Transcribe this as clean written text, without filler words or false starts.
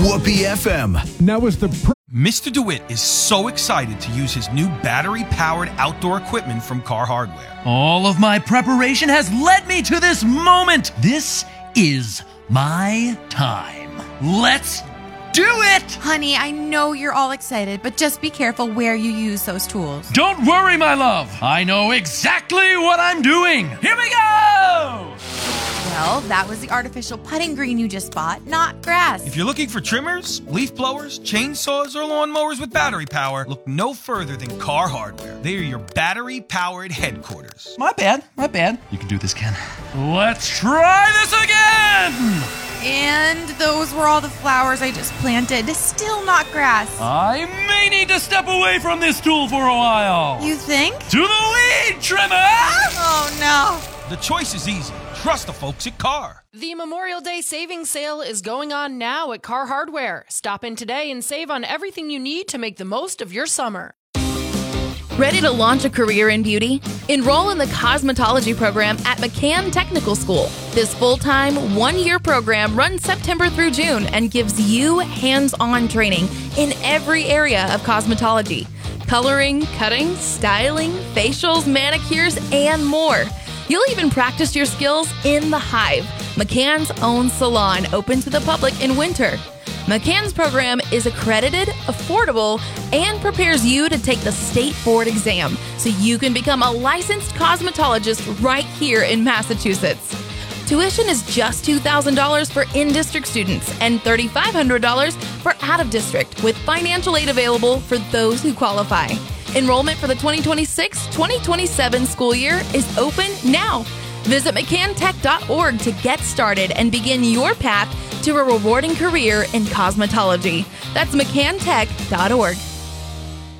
Whoopee FM. Now is the Mr. DeWitt is so excited to use his new battery-powered outdoor equipment from Car Hardware. All of my preparation has led me to this moment. This is my time. Let's do it! Honey, I know you're all excited, but just be careful where you use those tools. Don't worry, my love. I know exactly what I'm doing. Here we go! Well, that was the artificial putting green you just bought, not grass. If you're looking for trimmers, leaf blowers, chainsaws, or lawnmowers with battery power, look no further than Car Hardware. They are your battery-powered headquarters. My bad. You can do this, Ken. Let's try this again! And those were all the flowers I just planted. Still not grass. I may need to step away from this tool for a while. You think? To the weed trimmer! Oh, no. The choice is easy. Trust the folks at Car. The Memorial Day savings sale is going on now at Car Hardware. Stop in today and save on everything you need to make the most of your summer. Ready to launch a career in beauty? Enroll in the cosmetology program at McCann Technical School. This full-time, one-year program runs September through June and gives you hands-on training in every area of cosmetology. Coloring, cutting, styling, facials, manicures, and more. You'll even practice your skills in the Hive, McCann's own salon open to the public in winter. McCann's program is accredited, affordable, and prepares you to take the state board exam so you can become a licensed cosmetologist right here in Massachusetts. Tuition is just $2,000 for in-district students and $3,500 for out-of-district, with financial aid available for those who qualify. Enrollment for the 2026-2027 school year is open now. Visit mccantech.org to get started and begin your path to a rewarding career in cosmetology. That's mccantech.org.